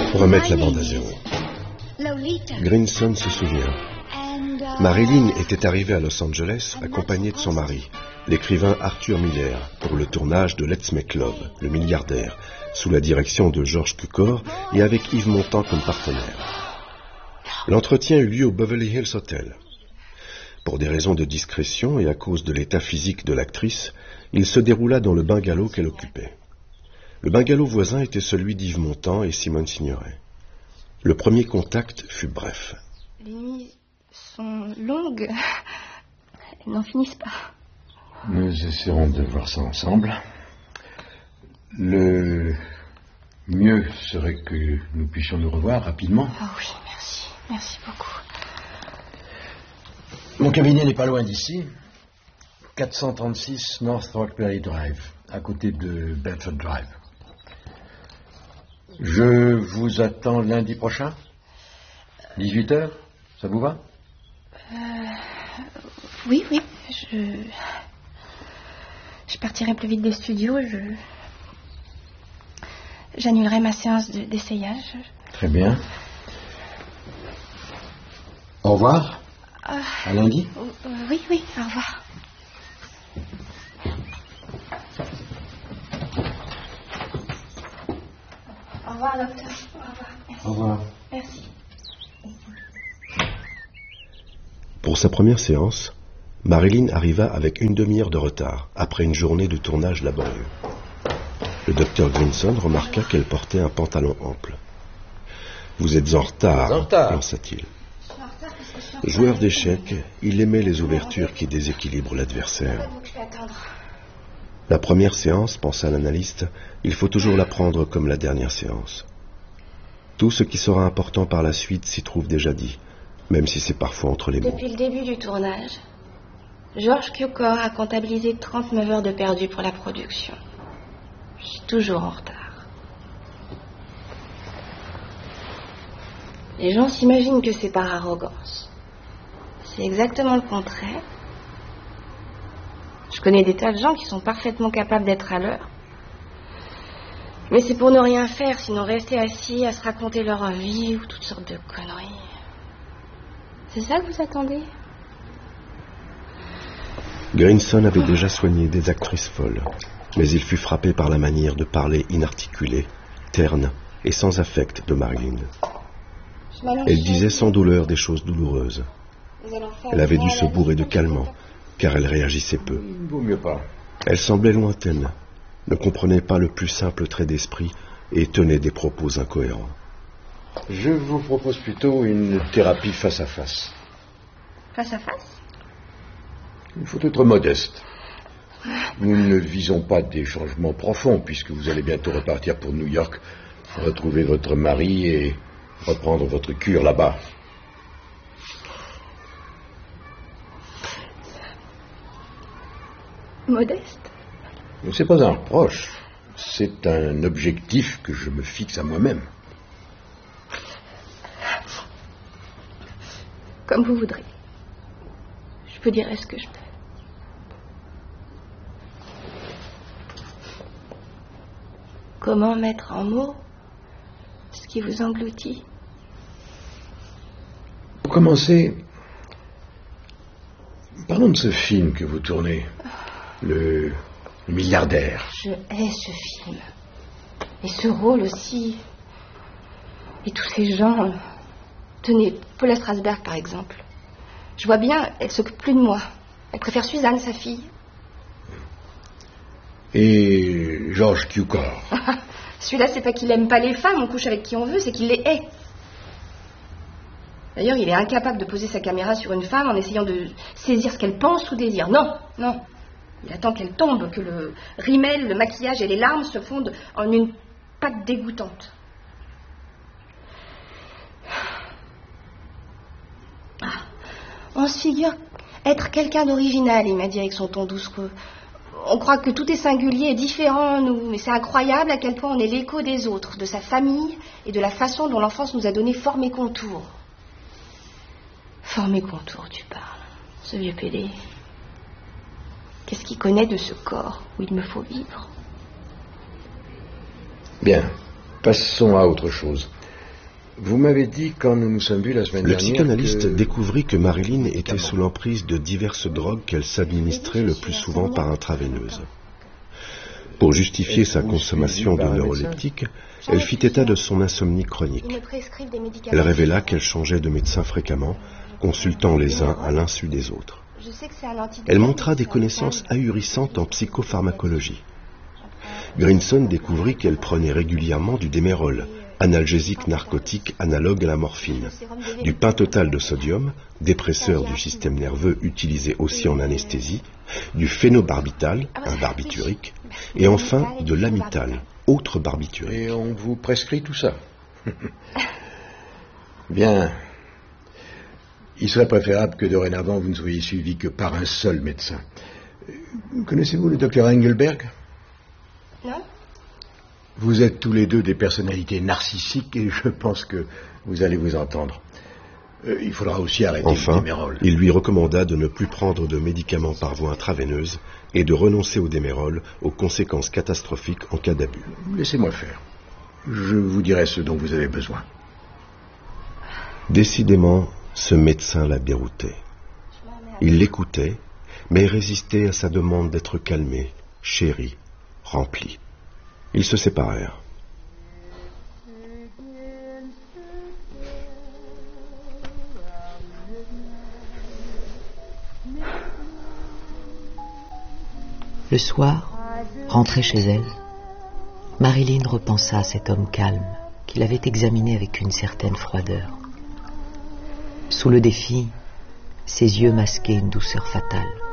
Remettre la bande à zéro. Grinson se souvient. Marilyn était arrivée à Los Angeles accompagnée de son mari, l'écrivain Arthur Miller, pour le tournage de Let's Make Love, le milliardaire, sous la direction de George Cukor et avec Yves Montand comme partenaire. L'entretien eut lieu au Beverly Hills Hotel. Pour des raisons de discrétion et à cause de l'état physique de l'actrice, il se déroula dans le bungalow qu'elle occupait. Le bungalow voisin était celui d'Yves Montand et Simone Signoret. Le premier contact fut bref. Les nuits sont longues. Elles n'en finissent pas. Nous essaierons de voir ça ensemble. Le mieux serait que nous puissions nous revoir rapidement. Oh oui, merci. Merci beaucoup. Mon cabinet n'est pas loin d'ici. 436 North Rockberry Drive, à côté de Bedford Drive. Je vous attends lundi prochain, 18h, ça vous va? Oui. Je partirai plus vite des studios. J'annulerai ma séance d'essayage. Très bien. Au revoir. À lundi. Oui, au revoir. Au revoir, docteur. Au revoir. Merci. Au revoir. Merci. Pour sa première séance, Marilyn arriva avec une demi-heure de retard, après une journée de tournage laborieux. Le docteur Grinson remarqua qu'elle portait un pantalon ample. « Vous êtes en retard », pensa-t-il. Joueur d'échecs, il aimait les ouvertures qui déséquilibrent l'adversaire. La première séance, pensa l'analyste, il faut toujours la prendre comme la dernière séance. Tout ce qui sera important par la suite s'y trouve déjà dit, même si c'est parfois entre les mots. Depuis le début du tournage, George Cukor a comptabilisé 39 heures de perdu pour la production. Je suis toujours en retard. Les gens s'imaginent que c'est par arrogance. C'est exactement le contraire. Je connais des tas de gens qui sont parfaitement capables d'être à l'heure. Mais c'est pour ne rien faire, sinon rester assis à se raconter leur vie ou toutes sortes de conneries. C'est ça que vous attendez? Grinson avait déjà soigné des actrices folles, mais il fut frappé par la manière de parler inarticulée, terne et sans affect de Marilyn. Elle disait sans douleur des choses douloureuses. Elle avait dû se bourrer de calmants, car elle réagissait peu. Il vaut mieux pas. Elle semblait lointaine, ne comprenait pas le plus simple trait d'esprit et tenait des propos incohérents. Je vous propose plutôt une thérapie face à face. Face à face? Il faut être modeste. Nous ne visons pas des changements profonds, puisque vous allez bientôt repartir pour New York, retrouver votre mari et reprendre votre cure là-bas. Modeste? C'est pas un reproche. C'est un objectif que je me fixe à moi-même. Comme vous voudrez. Je vous dirai ce que je peux. Comment mettre en mots ce qui vous engloutit? Pour commencer, parlons de ce film que vous tournez, le milliardaire. Je hais ce film. Et ce rôle aussi. Et tous ces gens. Tenez, Paula Strasberg par exemple. Je vois bien, elle s'occupe plus de moi. Elle préfère Suzanne, sa fille. Et George Cukor. Celui-là, c'est pas qu'il aime pas les femmes, on couche avec qui on veut, c'est qu'il les hait. D'ailleurs, il est incapable de poser sa caméra sur une femme en essayant de saisir ce qu'elle pense ou désire. Non. Il attend qu'elle tombe, que le rimel, le maquillage et les larmes se fondent en une pâte dégoûtante. On se figure être quelqu'un d'original, il m'a dit avec son ton doucereux. On croit que tout est singulier et différent en nous, mais c'est incroyable à quel point on est l'écho des autres, de sa famille et de la façon dont l'enfance nous a donné forme et contour. Forme et contour, tu parles. Ce vieux pédé. Qu'est-ce qu'il connaît de ce corps où il me faut vivre? Bien, passons à autre chose. Vous m'avez dit, quand nous nous sommes vus la semaine dernière... Le psychanalyste découvrit que Marilyn était sous l'emprise de diverses drogues qu'elle s'administrait le plus souvent par intraveineuse. Pour justifier sa consommation de neuroleptiques, elle fit état de son insomnie chronique. Elle révéla qu'elle changeait de médecin fréquemment, consultant les uns à l'insu des autres. Elle montra des connaissances ahurissantes en psychopharmacologie. Grinson découvrit qu'elle prenait régulièrement du démérol, analgésique narcotique analogue à la morphine, du pentothal de sodium, dépresseur du système nerveux utilisé aussi en anesthésie, du phénobarbital, un barbiturique, et enfin de l'amital, autre barbiturique. Et on vous prescrit tout ça. Bien. Il serait préférable que dorénavant vous ne soyez suivi que par un seul médecin. Connaissez-vous le docteur Engelberg? Non. Vous êtes tous les deux des personnalités narcissiques et je pense que vous allez vous entendre. Il faudra aussi arrêter le démérol. Il lui recommanda de ne plus prendre de médicaments par voie intraveineuse et de renoncer au démérol aux conséquences catastrophiques en cas d'abus. Laissez-moi faire. Je vous dirai ce dont vous avez besoin. Décidément, ce médecin la déroutait. Il l'écoutait, mais résistait à sa demande d'être calmé, chéri, rempli. Ils se séparèrent. Le soir, rentrée chez elle, Marilyn repensa à cet homme calme qu'il avait examiné avec une certaine froideur. Sous le défi, ses yeux masquaient une douceur fatale.